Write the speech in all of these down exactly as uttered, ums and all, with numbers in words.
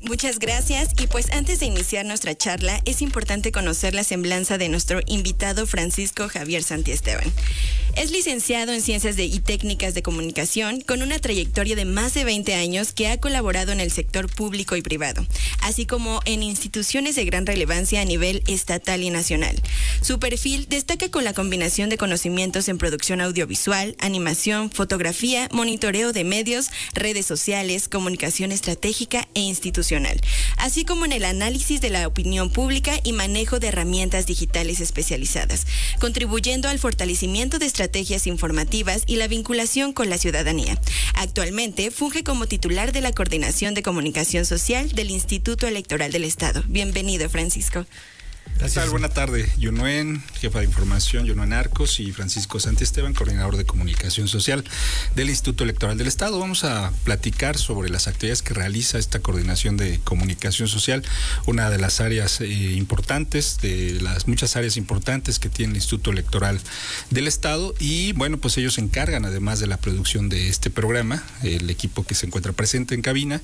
Muchas gracias. Y pues antes de iniciar nuestra charla, es importante conocer la semblanza de nuestro invitado Francisco Javier Santiesteban. Es licenciado en Ciencias de y Técnicas de Comunicación, con una trayectoria de más de veinte años que ha colaborado en el sector público y privado, así como en instituciones de gran relevancia a nivel estatal y nacional. Su perfil destaca con la combinación de conocimientos en producción audiovisual, animación, fotografía, monitoreo de medios, redes sociales, comunicación estratégica e institucional, así como en el análisis de la opinión pública y manejo de herramientas digitales especializadas, contribuyendo al fortalecimiento de estrategias informativas y la vinculación con la ciudadanía. Actualmente funge como titular de la Coordinación de Comunicación Social del Instituto Electoral del Estado. Bienvenido, Francisco. Gracias. Buena tarde, Yunuen, jefa de información, Yunuen Arcos, y Francisco Santiesteban, coordinador de comunicación social del Instituto Electoral del Estado. Vamos a platicar sobre las actividades que realiza esta coordinación de comunicación social, una de las áreas eh, importantes, de las muchas áreas importantes que tiene el Instituto Electoral del Estado. Y bueno, pues ellos se encargan, además de la producción de este programa, el equipo que se encuentra presente en cabina,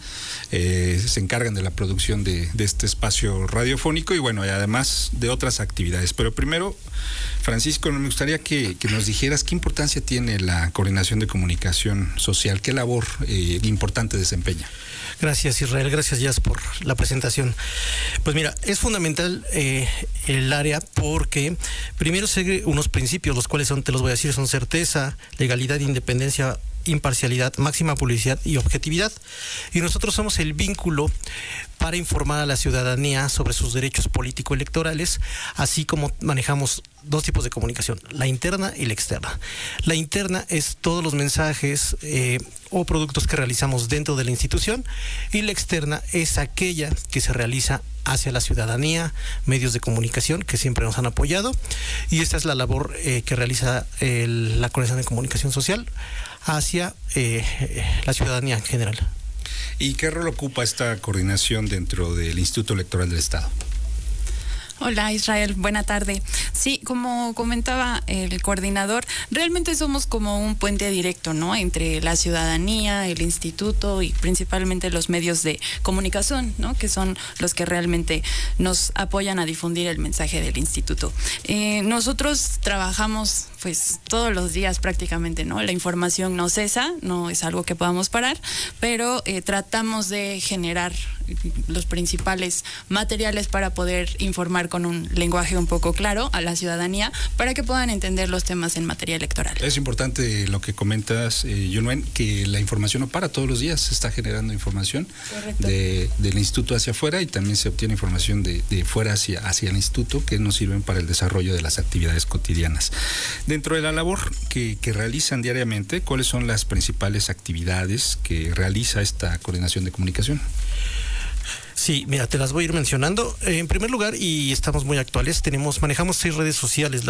eh, se encargan de la producción de, de este espacio radiofónico y bueno, y además de otras actividades. Pero primero, Francisco, me gustaría que, que nos dijeras qué importancia tiene la coordinación de comunicación social, qué labor eh, importante desempeña. Gracias, Israel, gracias, Jazz, por la presentación. Pues mira, es fundamental eh, el área porque primero sigue unos principios, los cuales son, te los voy a decir, son certeza, legalidad, independencia, imparcialidad, máxima publicidad y objetividad. Y nosotros somos el vínculo para informar a la ciudadanía sobre sus derechos político-electorales, así como manejamos dos tipos de comunicación, la interna y la externa. La interna es todos los mensajes eh, o productos que realizamos dentro de la institución, y la externa es aquella que se realiza hacia la ciudadanía, medios de comunicación que siempre nos han apoyado, y esta es la labor eh, que realiza el, la Coordinación de Comunicación Social hacia eh, la ciudadanía en general. ¿Y qué rol ocupa esta coordinación dentro del Instituto Electoral del Estado? Hola, Israel, buena tarde. Sí, como comentaba el coordinador, realmente somos como un puente directo, ¿no?, entre la ciudadanía, el instituto y principalmente los medios de comunicación, ¿no?, que son los que realmente nos apoyan a difundir el mensaje del instituto. Eh, nosotros trabajamos pues todos los días prácticamente, ¿no? La información no cesa, no es algo que podamos parar, pero eh, tratamos de generar los principales materiales para poder informar con un lenguaje un poco claro a la ciudadanía para que puedan entender los temas en materia electoral. Es importante lo que comentas, eh, Yunuen, que la información no para, todos los días se está generando información de, del instituto hacia afuera, y también se obtiene información de, de fuera hacia, hacia el instituto que nos sirven para el desarrollo de las actividades cotidianas. Dentro de la labor que, que realizan diariamente, ¿cuáles son las principales actividades que realiza esta coordinación de comunicación? Sí, mira, te las voy a ir mencionando. En primer lugar, y estamos muy actuales, tenemos, manejamos seis redes sociales.